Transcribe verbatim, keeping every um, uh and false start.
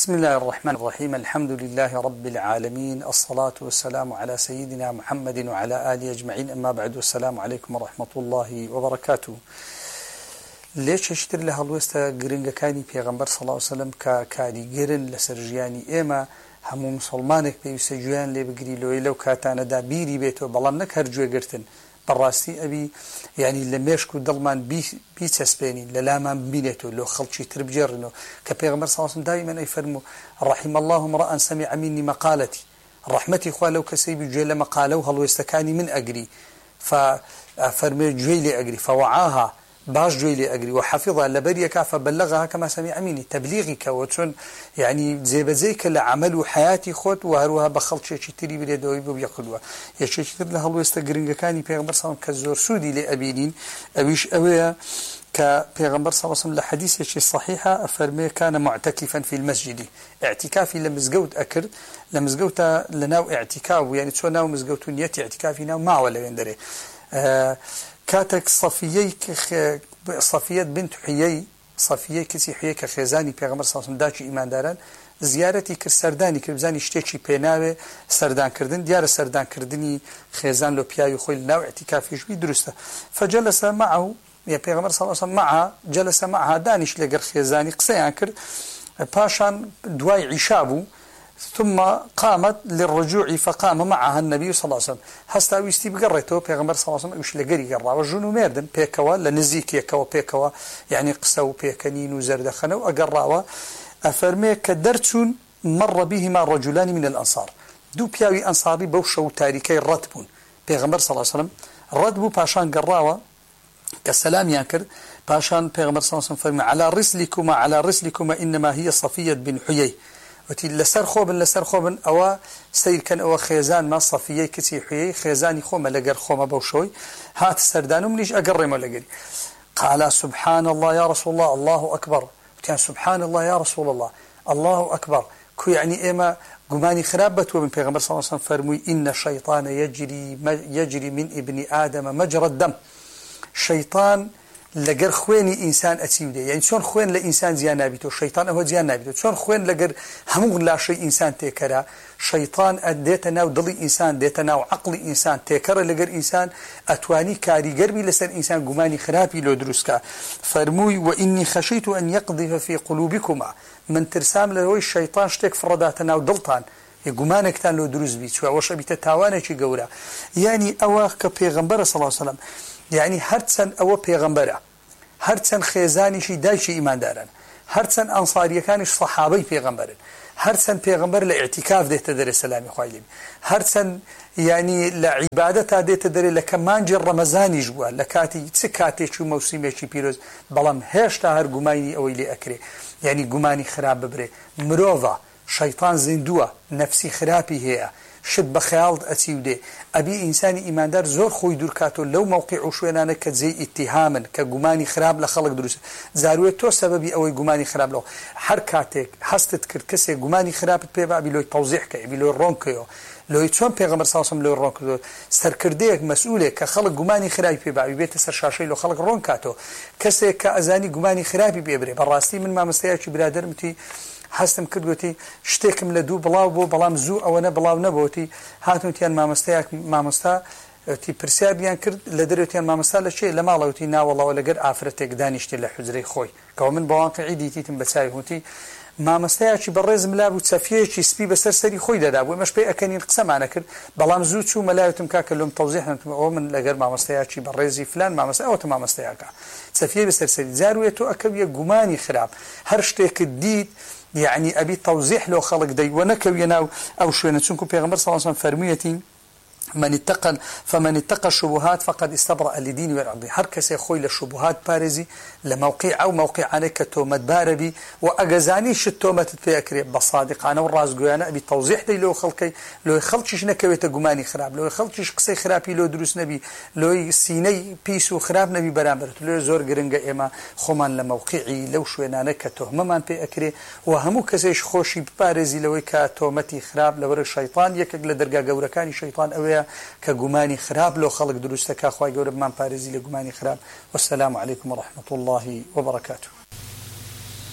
بسم الله الرحمن الرحيم الحمد لله رب العالمين الصلاة والسلام على سيدنا محمد وعلى آله أجمعين أما بعد والسلام عليكم ورحمة الله وبركاته ليش اشتر لها الوسطى قرنجا كاني بيغمبر صلى الله عليه وسلم ككاري قرن لسرجياني إما همو مسلمانك بيسجيان لي بقري لو لو كاتانا دابيري بيتو بلام نكهر جوي قرتن بالراستي أبي يعني لما يشكو ضلمان بي بي تسبيني للامان بينته لو خلشي تربجرنه كبيغمبر صلى الله عليه وسلم دائما يفرموا رحم الله امرأ سمع مني مقالتي رحمتي إخوة لو كسيبي جيل مقالوها لو يستكاني من أجري ففرمي جيلي أجري فوعاها باش جويلي أجري وحفظها لبريك فبلغها كما سمع مني تبليغك وتشون يعني زي بزيك لعمل حياتي خود وهروها بخلط شيء تري بلادوي بيقولوا يا شيء تر له الله يستجرين كاني بيغمبر صلى الله عليه وسلم كزور سودي لأبينين أبيش أويا كبيغمبر صلى الله عليه وسلم الحديث شيء صحيحة أفرمي كان معتكفا في المسجد اعتكافي لمزجوت أكر لمزجوت لناو اعتكاف يعني شو ناو مزجوت نيتي اعتكافي ناو ما ولا يندري آه كاتك صفيي صفية بنت حيي صفيي كسي حيي كخزاني بيغمبر صلى الله عليه وسلم داچی ایمان دارن زیارتی کر سردانی کر بزانی شتێکی پێناوێ سردان کردن دیارە سردان کردنی خێزان لۆ پیاوی خۆی ناو اعتکافیش بی درسته فجلس معه يا بيغمبر صلى الله عليه وسلم معها جلس معها دانش لەگەر خێزانی قسەیان کرد پاشان دوای عیشابوو ثم قامت للرجوع فقام معها النبي صلى الله عليه وسلم هستا ويستي بقريته بيغمبر صلى الله عليه وسلم وش لقري قرا وجنو مردن بيكوا لنزيك يكوا بيكوا يعني قسو بيكنين وزردخنه وقراوا افرمي كدرتون مر بهما رجلان من الانصار دو بياوي انصاري بوشو تاريكي رتبون بيغمبر صلى الله عليه وسلم ردبو باشان قراوا كسلام ينكر باشان بيغمبر صلى الله عليه وسلم فرمي على رسلكما على رسلكما انما هي صفية بن حيي وتي لسر خوبن لسر خوبن او سير كان او خيزان ما صفيه كتي حيي خيزاني خوما لقر خوما بوشوي هات سردانو منيش اقرم لقري قال سبحان الله يا رسول الله الله اكبر كان سبحان الله يا رسول الله الله اكبر كو يعني اما قماني خرابت ومن پیغمبر صلى الله عليه وسلم فرمي ان الشيطان يجري يجري من ابن ادم مجرى الدم شيطان لقر خويني إنسان أتيوده يعني شون خوين لإنسان زيان نابيته الشيطان هو زيان نابيته شون خوين لقر همون لا شيء إنسان تكرا شيطان أديتنا ودلي إنسان ديتنا وعقل إنسان تكرا لقر إنسان أتواني كاري قربي لسر إنسان قماني خرابي لو دروسكا فرموي وإني خشيت أن يقذف في قلوبكما من ترسام لهوي الشيطان شتك فرداتنا ودلطان يقمانك تان لو دروس بيت شو وش بيت تاوانا شي قورا يعني أواخ كبيغمبر صلى الله عليه وسلم يعني هرتسن أو بيغمبرة هرتسن خيزاني شي دايشي إيمان دارن هرتسن أنصاري كانش صحابي بيغمبرن هرتسن بيغمبر لاعتكاف ده تدري سلامي خايلين هرتسن يعني لعبادة ده تدري لكمان جر رمضان يجوا لكاتي تسكاتي شو موسمي شي بيروز بلام هيش تاهر قماني أو إلي أكري يعني قماني خراب ببري مروضة شيطان زندوة نفسي خرابي هي شد بخيال أتيوده أبي إنساني إيماندار زور خوي دوركاتو لو موقع شوينانا كزي اتهاما كقماني خراب لخلق دروس زاروية تو سببي أوي قماني خراب له حركاتك حستت كركسي قماني خراب بيبع بلو توضيحك بلو الرونكيو لو يتشون بيغمبر صلى الله عليه وسلم لو الرونكيو سركرديك مسؤولة كخلق قماني خراب بيبع بيت سرشاشي لو خلق رونكاتو كسي كأزاني قماني خراب بيبري براستي من ما مستياش برادر متي حستم كردوتي شتيكم لدو بلاو بو بلام زو او انا بلاو نبوتي هاتوتيان مامستاك مامستا تي برسابيان كرد لدريتيان مامستا لشي لما لوتي نا والله ولا قر افرتك دانشتي لحجري خوي كو من بواقعي ديتي تم بساي هوتي مامستاكي بالرز ملاب وتسافيكي سبي بسرسري خوي دابو مش بي اكنين قسم انا كرد بلام زو شو ملايتم كاكلهم توضيح او من لقر مامستاكي بالرزي فلان مامستا او مامستاكا تسافيه بسرسري زارويتو اكبيه قماني خراب هرشتك ديت يعني أبي توضيح له خلق دي ونكوينا أو شوينة تنكو بيغمبر صلى الله عليه وسلم فرميتين من اتقى فمن اتقى الشبهات فقد استبرأ لدين والعرض حركس يخوي للشبهات بارزي لموقع أو موقع عنك تومت باربي وأجزانيش التومت تبيكري بصادق أنا والراس قويانا أبي توضيح دي لو خلقي لو يخلطش نكويت قماني خراب لو يخلطش قصي خرابي لو دروس نبي لو سيني بيسو خراب نبي برامبرت لو زور قرنقا إما خمان لموقعي لو شوينا نكتو ممان بيكري وهمو كسيش خوشي بارزي لو كتومتي خراب لو الشيطان يكك لدرقا قوركاني شيطان أويا كجماني خراب لو خلق دروستك أخوي جورب من بارزي لجماني خراب والسلام عليكم ورحمة الله وبركاته.